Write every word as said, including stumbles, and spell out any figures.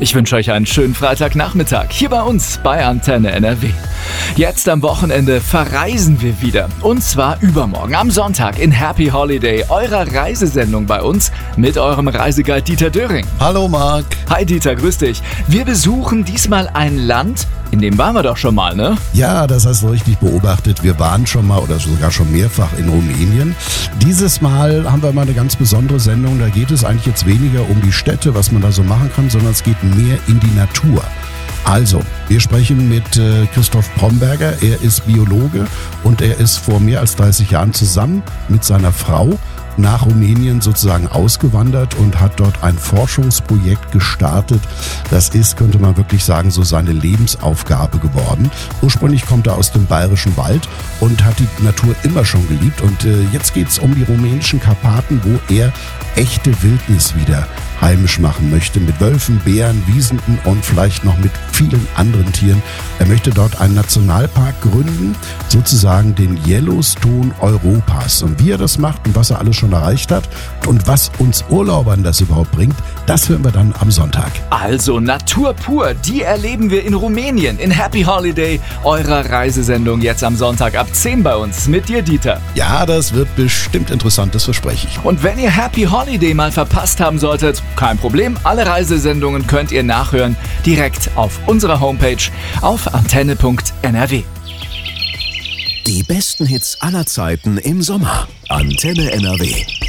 Ich wünsche euch einen schönen Freitagnachmittag hier bei uns bei Antenne N R W. Jetzt am Wochenende verreisen wir wieder. Und zwar übermorgen am Sonntag in Happy Holiday, eurer Reisesendung bei uns mit eurem Reiseguide Dieter Döring. Hallo Marc. Hi Dieter, grüß dich. Wir besuchen diesmal ein Land, in dem waren wir doch schon mal, ne? Ja, das hast du richtig beobachtet. Wir waren schon mal oder sogar schon mehrfach in Rumänien. Dieses Mal haben wir mal eine ganz besondere Sendung. Da geht es eigentlich jetzt weniger um die Städte, was man da so machen kann, sondern es geht mehr in die Natur. Also, wir sprechen mit äh, Christoph Bromberger. Er ist Biologe und er ist vor mehr als dreißig Jahren zusammen mit seiner Frau nach Rumänien sozusagen ausgewandert und hat dort ein Forschungsprojekt gestartet. Das ist, könnte man wirklich sagen, so seine Lebensaufgabe geworden. Ursprünglich kommt er aus dem Bayerischen Wald und hat die Natur immer schon geliebt. Und äh, jetzt geht es um die rumänischen Karpaten, wo er echte Wildnis wieder heimisch machen möchte. Mit Wölfen, Bären, Wiesenden und vielleicht noch mit vielen anderen Tieren. Er möchte dort einen Nationalpark gründen, sozusagen den Yellowstone Europas. Und wie er das macht und was er alles schon erreicht hat und was uns Urlaubern das überhaupt bringt, das hören wir dann am Sonntag. Also Natur pur, die erleben wir in Rumänien in Happy Holiday, eurer Reisesendung jetzt am Sonntag ab zehn bei uns mit dir, Dieter. Ja, das wird bestimmt interessant, das verspreche ich. Und wenn ihr Happy Holiday mal verpasst haben solltet, kein Problem, alle Reisesendungen könnt ihr nachhören direkt auf unserer Homepage auf antenne punkt n r w. Die besten Hits aller Zeiten im Sommer. Antenne N R W.